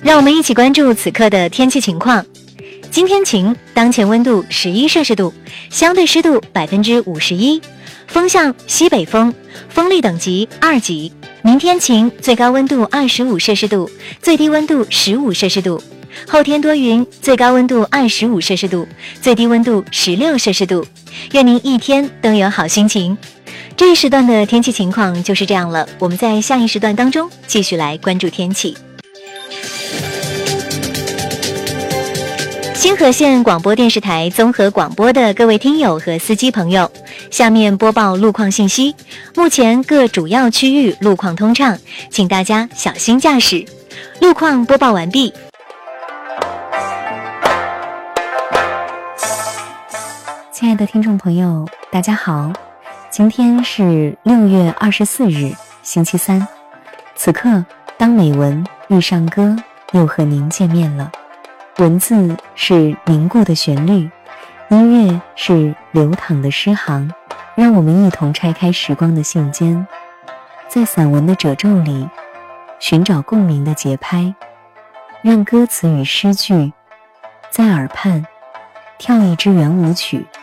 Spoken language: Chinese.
让我们一起关注此刻的天气情况。今天晴，当前温度11摄氏度，相对湿度51%，风向西北风，风力等级2级。明天晴，最高温度25摄氏度，最低温度15摄氏度。后天多云，最高温度25摄氏度，最低温度16摄氏度。愿您一天都有好心情。这一时段的天气情况就是这样了，我们在下一时段当中继续来关注天气。星河县广播电视台综合广播的各位听友和司机朋友，下面播报路况信息。目前各主要区域路况通畅，请大家小心驾驶。路况播报完毕。 亲爱的听众朋友，大家好，今天是6月24日，星期三。此刻，当美文遇上歌，又和您见面了。文字是凝固的旋律，音乐是流淌的诗行，让我们一同拆开时光的信笺，在散文的褶皱里寻找共鸣的节拍，让歌词与诗句在耳畔跳一支圆舞曲。